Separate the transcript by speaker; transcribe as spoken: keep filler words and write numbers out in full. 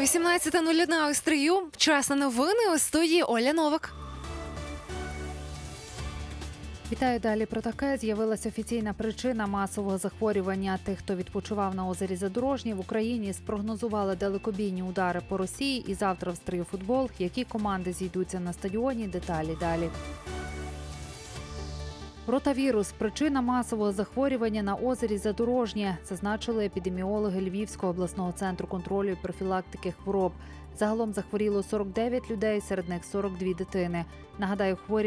Speaker 1: вісімнадцята нуль одна у Стрию. Час на новини у студії Оля Новик.
Speaker 2: Вітаю, далі про таке. З'явилася офіційна причина масового захворювання тих, хто відпочивав на озері Задорожнє. В Україні спрогнозували далекобійні удари по Росії і завтра в Стрию футбол. Які команди зійдуться на стадіоні? Деталі далі. Ротавірус – причина масового захворювання на озері Задорожнє, зазначили епідеміологи Львівського обласного центру контролю і профілактики хвороб. Загалом захворіло сорок дев'ять людей, серед них сорок дві дитини. Нагадаю, хворі